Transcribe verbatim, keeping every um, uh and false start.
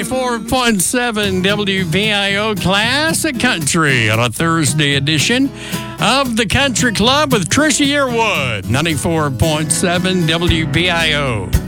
ninety-four point seven W B I O Classic Country on a Thursday edition of the Country Club with Trisha Yearwood. ninety-four point seven W B I O.